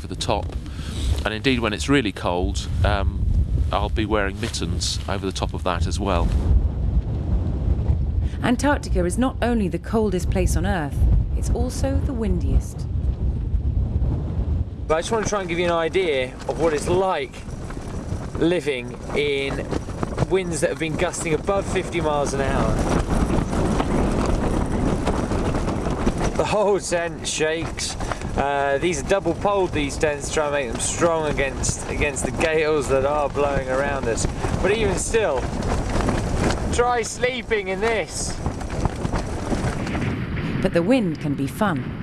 over the top. And indeed, when it's really cold, I'll be wearing mittens over the top of that as well. Antarctica is not only the coldest place on Earth, it's also the windiest. But I just want to try and give you an idea of what it's like living in winds that have been gusting above 50 miles an hour. The whole tent shakes. These are double poled, these tents, to try and make them strong against the gales that are blowing around us. But even still, try sleeping in this. But the wind can be fun.